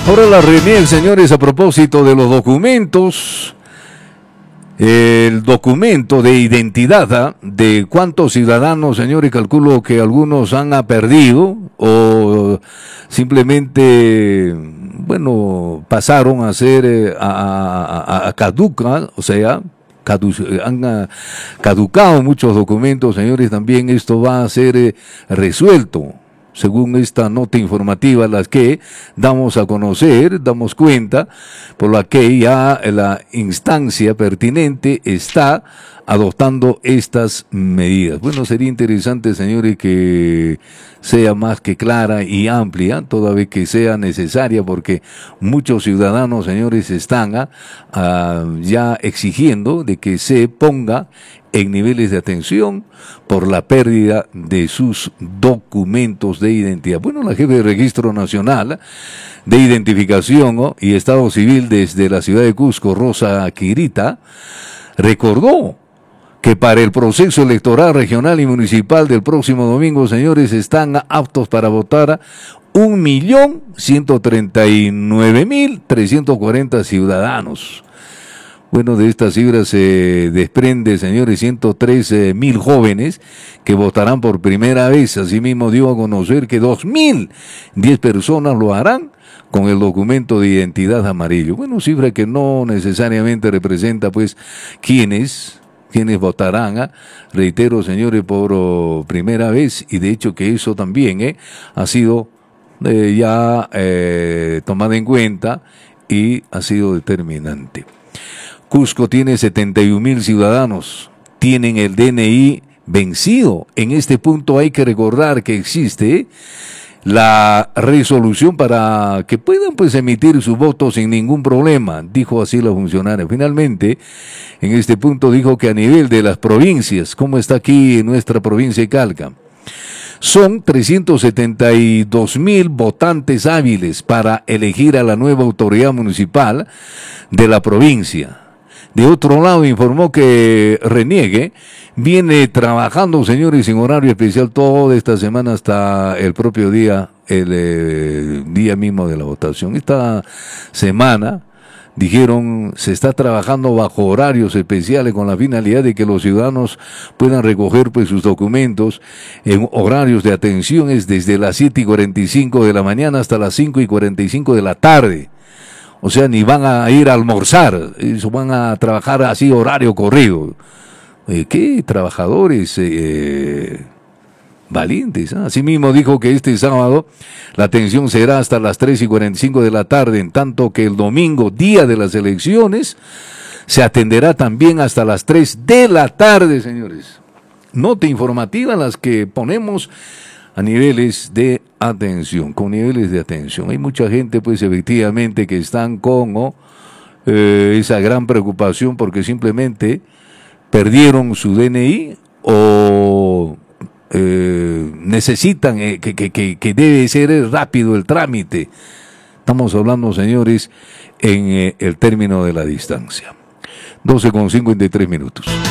Ahora la RENIEC, señores, a propósito de los documentos, el documento de identidad de cuántos ciudadanos, señores, calculo que algunos han perdido o simplemente, bueno, pasaron a ser a caduca, o sea, han caducado muchos documentos, señores. También esto va a ser resuelto según esta nota informativa, las que damos a conocer, damos cuenta, por la que ya la instancia pertinente está adoptando estas medidas. Bueno, sería interesante, señores, que sea más que clara y amplia, toda vez que sea necesaria, porque muchos ciudadanos, señores, están ya exigiendo de que se ponga en niveles de atención por la pérdida de sus documentos de identidad. Bueno, la jefe de Registro Nacional de Identificación y Estado Civil desde la ciudad de Cusco, Rosa Quirita, recordó que para el proceso electoral regional y municipal del próximo domingo, señores, están aptos para votar 1.139.340 ciudadanos. Bueno, de esta cifra se desprende, señores, 113.000 jóvenes que votarán por primera vez. Asimismo dio a conocer que 2.010 personas lo harán con el documento de identidad amarillo. Bueno, cifra que no necesariamente representa, pues, quienes votarán, reitero, señores, por primera vez, y de hecho que eso también ha sido ya tomado en cuenta y ha sido determinante. Cusco tiene 71.000 ciudadanos, tienen el DNI vencido. En este punto hay que recordar que existe la resolución para que puedan, pues, emitir su voto sin ningún problema, dijo así la funcionaria. Finalmente, en este punto dijo que a nivel de las provincias, como está aquí en nuestra provincia de Calca, son 372.000 votantes hábiles para elegir a la nueva autoridad municipal de la provincia. De otro lado, informó que RENIEC viene trabajando, señores, en horario especial toda esta semana hasta el propio día, el día mismo de la votación. Esta semana, dijeron, se está trabajando bajo horarios especiales con la finalidad de que los ciudadanos puedan recoger, pues, sus documentos en horarios de atención, es desde las 7:45 de la mañana hasta las 5:45 de la tarde. O sea, ni van a ir a almorzar, eso van a trabajar así horario corrido. ¿Qué trabajadores valientes? Asimismo dijo que este sábado la atención será hasta las 3:45 de la tarde, en tanto que el domingo, día de las elecciones, se atenderá también hasta las 3 de la tarde, señores. Nota informativa las que ponemos a niveles de atención, con niveles de atención. Hay mucha gente, pues, efectivamente, que están con esa gran preocupación porque simplemente perdieron su DNI o necesitan que debe ser rápido el trámite. Estamos hablando, señores, en el término de la distancia. 12:53 minutos.